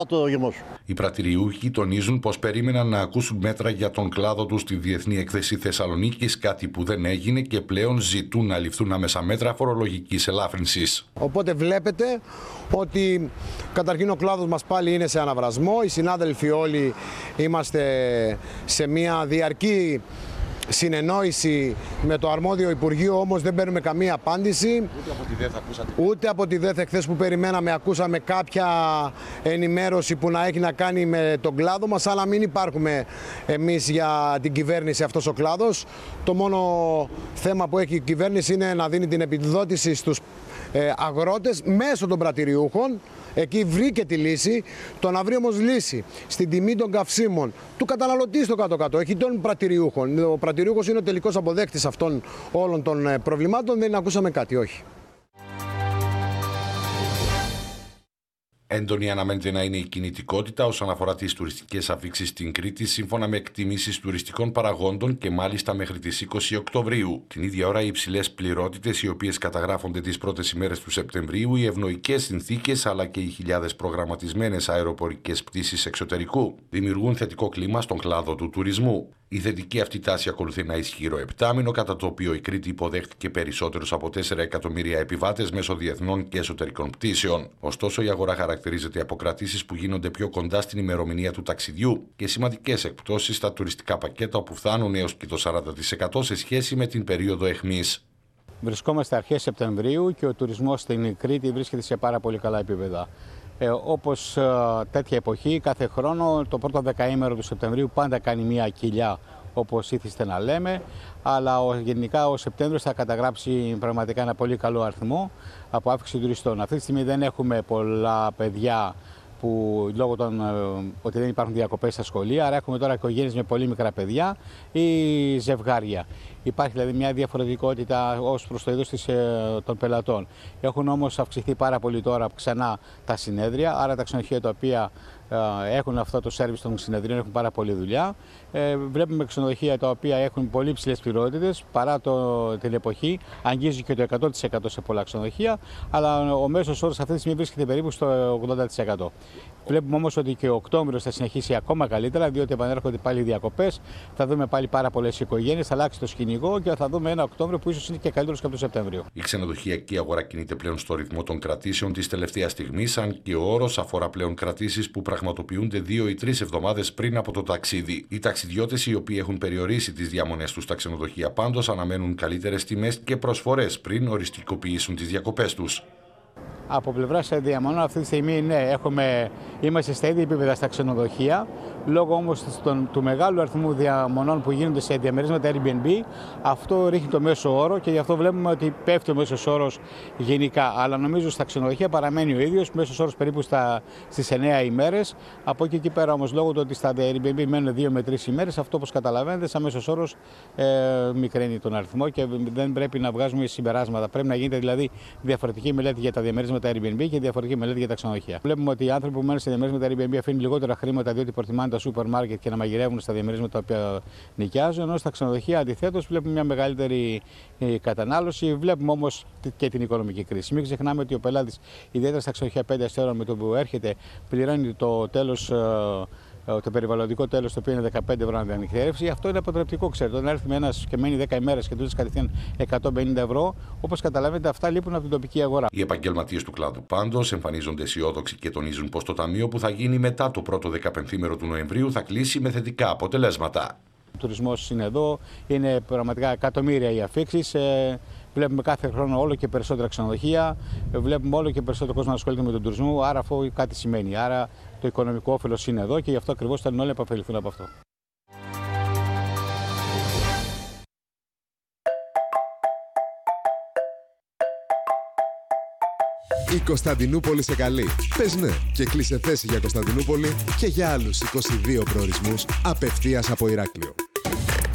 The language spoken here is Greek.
Το γεμός. Οι πρατηριούχοι τονίζουν πως περίμεναν να ακούσουν μέτρα για τον κλάδο τους στη Διεθνή Έκθεση Θεσσαλονίκης, κάτι που δεν έγινε και πλέον ζητούν να ληφθούν άμεσα μέτρα φορολογικής ελάφρυνσης. Οπότε βλέπετε ότι καταρχήν ο κλάδος μας πάλι είναι σε αναβρασμό. Οι συνάδελφοι όλοι είμαστε σε μια διαρκή συνεννόηση με το αρμόδιο Υπουργείο, όμως δεν παίρνουμε καμία απάντηση. Ούτε από τη ΔΕΘ ακούσατε? Ούτε από τη ΔΕΘ εχθές που περιμέναμε ακούσαμε κάποια ενημέρωση που να έχει να κάνει με τον κλάδο μας, αλλά μην υπάρχουμε εμείς για την κυβέρνηση αυτός ο κλάδος. Το μόνο θέμα που έχει η κυβέρνηση είναι να δίνει την επιδότηση στους αγρότες μέσω των πρατηριούχων. Εκεί βρήκε τη λύση. Το να βρει όμως λύση στην τιμή των καυσίμων του καταναλωτή στο κάτω-κάτω, έχει των πρατηριούχων. Ο πρατηριούχος είναι ο τελικός αποδέκτης αυτών όλων των προβλημάτων. Δεν ακούσαμε κάτι, όχι. Έντονη αναμένεται να είναι η κινητικότητα όσον αφορά τις τουριστικές αφήξεις στην Κρήτη, σύμφωνα με εκτιμήσεις τουριστικών παραγόντων και μάλιστα μέχρι τις 20 Οκτωβρίου. Την ίδια ώρα, οι υψηλές πληρότητες, οι οποίες καταγράφονται τις πρώτες ημέρες του Σεπτεμβρίου, οι ευνοϊκές συνθήκες αλλά και οι χιλιάδες προγραμματισμένες αεροπορικές πτήσεις εξωτερικού δημιουργούν θετικό κλίμα στον κλάδο του τουρισμού. Η θετική αυτή τάση ακολουθεί ένα ισχυρό επτάμηνο, κατά το οποίο η Κρήτη υποδέχτηκε περισσότερους από 4 εκατομμύρια επιβάτες μέσω διεθνών και εσωτερικών πτήσεων. Ωστόσο, η αγορά χαρακτηρίζεται από κρατήσεις που γίνονται πιο κοντά στην ημερομηνία του ταξιδιού και σημαντικές εκπτώσεις στα τουριστικά πακέτα, που φτάνουν έως και το 40% σε σχέση με την περίοδο αιχμής. Βρισκόμαστε αρχές Σεπτεμβρίου και ο τουρισμός στην Κρήτη βρίσκεται σε πάρα πολύ καλά επίπεδα. Όπως τέτοια εποχή, κάθε χρόνο, το πρώτο δεκαήμερο του Σεπτεμβρίου πάντα κάνει μια κοιλιά, όπως ήθιστε να λέμε, αλλά γενικά ο Σεπτέμβριος θα καταγράψει πραγματικά ένα πολύ καλό αριθμό από αύξηση τουριστών. Αυτή τη στιγμή δεν έχουμε πολλά παιδιά που λόγω ότι δεν υπάρχουν διακοπές στα σχολεία, άρα έχουμε τώρα οικογένειες με πολύ μικρά παιδιά ή ζευγάρια. Υπάρχει δηλαδή μια διαφορετικότητα ως προς το είδος των πελατών. Έχουν όμως αυξηθεί πάρα πολύ τώρα ξανά τα συνέδρια, άρα τα ξενοδοχεία τα οποία έχουν αυτό το σέρβις των συνεδρίων έχουν πάρα πολλή δουλειά. Βλέπουμε ξενοδοχεία τα οποία έχουν πολύ ψηλές πληρότητες παρά την εποχή, αγγίζει και το 100% σε πολλά ξενοδοχεία, αλλά ο μέσος όρος αυτή τη στιγμή βρίσκεται περίπου στο 80%. Βλέπουμε όμως ότι και ο Οκτώβριος θα συνεχίσει ακόμα καλύτερα, διότι επανέρχονται πάλι οι διακοπές, θα δούμε πάλι πάρα πολλές οικογένειες, θα αλλάξει το σκηνικό και θα δούμε ένα Οκτώβριο που ίσως είναι και καλύτερος και από το Σεπτέμβριο. Η ξενοδοχειακή αγορά κινείται πλέον στο ρυθμό των κρατήσεων της τελευταίας στιγμής, αν και ο όρος αφορά πλέον κρατήσεις που πραγματοποιούνται 2 ή 3 εβδομάδες πριν από το ταξίδι. Οι ταξιδιώτες οι οποίοι έχουν περιορίσει τις διαμονές τους στα ξενοδοχεία πάντως αναμένουν καλύτερες τιμές και προσφορές πριν οριστικοποιήσουν τις διακοπές τους. Από πλευράς διαμονών αυτή τη στιγμή ναι, είμαστε στα ίδια επίπεδα στα ξενοδοχεία. Λόγω όμως του μεγάλου αριθμού διαμονών που γίνονται σε διαμερίσματα Airbnb, αυτό ρίχνει το μέσο όρο και γι' αυτό βλέπουμε ότι πέφτει ο μέσος όρος γενικά. Αλλά νομίζω στα ξενοδοχεία παραμένει ο ίδιος, μέσος όρος περίπου στις 9 ημέρες. Από εκεί και πέρα όμως, λόγω του ότι στα Airbnb μένουν 2 με 3 ημέρες, αυτό όπως καταλαβαίνετε, σαν μέσος όρος μικραίνει τον αριθμό και δεν πρέπει να βγάζουμε συμπεράσματα. Πρέπει να γίνεται δηλαδή διαφορετική μελέτη για τα διαμερίσματα Airbnb και διαφορετική μελέτη για τα ξενοδοχεία. Βλέπουμε ότι οι άνθρωποι που μένουν σε διαμερίσματα Airbnb αφήνουν λιγότερα χρήματα διότι προτιμάνε τα σούπερ μάρκετ και να μαγειρεύουν στα διαμερίσματα τα οποία νοικιάζουν. Ενώ στα ξενοδοχεία αντιθέτως βλέπουμε μια μεγαλύτερη κατανάλωση. Βλέπουμε όμως και την οικονομική κρίση. Μην ξεχνάμε ότι ο πελάτης, ιδιαίτερα στα ξενοδοχεία 5 αστέρων, με το που έρχεται, πληρώνει το τέλος. Το περιβαλλοντικό τέλος, το οποίο είναι 15 ευρώ ανανυκτέρευση, αυτό είναι αποτρεπτικό, ξέρετε. Όταν έρθει ένας και μένει 10 ημέρες και του δίνει κατευθείαν 150 ευρώ, όπως καταλαβαίνετε, αυτά λείπουν από την τοπική αγορά. Οι επαγγελματίες του κλάδου πάντως εμφανίζονται αισιόδοξοι και τονίζουν πως το ταμείο που θα γίνει μετά το πρώτο 15ήμερο του Νοεμβρίου θα κλείσει με θετικά αποτελέσματα. Ο τουρισμός είναι εδώ, είναι πραγματικά εκατομμύρια οι αφήξεις. Βλέπουμε κάθε χρόνο όλο και περισσότερα ξενοδοχεία, βλέπουμε όλο και περισσότερο κόσμο να ασχολείται με τον τουρισμό, άρα αυτό κάτι σημαίνει. Άρα το οικονομικό όφελος είναι εδώ και γι' αυτό ακριβώς θέλουν όλοι να επωφεληθούν από αυτό. Η Κωνσταντινούπολη σε καλεί. Πες ναι και κλείσε θέση για Κωνσταντινούπολη και για άλλους 22 προορισμούς απευθείας από Ηράκλειο.